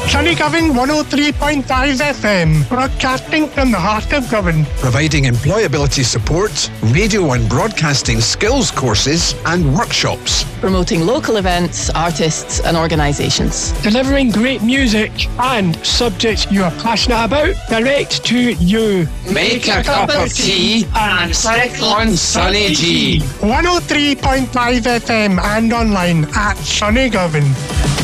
Sunnygovan 103.5 FM, broadcasting from the heart of Govan. Providing employability support, radio and broadcasting skills courses and workshops. Promoting local events, artists and organisations. Delivering great music and subjects you are passionate about direct to you. Make a cup of tea and click on Sunny G. 103.5 FM and online at Sunnygovan.